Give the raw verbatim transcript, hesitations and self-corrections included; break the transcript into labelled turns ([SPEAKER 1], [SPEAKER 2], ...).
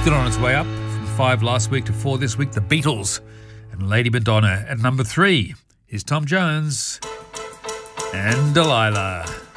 [SPEAKER 1] Still on its way up from five last week to four this week. The Beatles and Lady Madonna. At number three is Tom Jones and Delilah.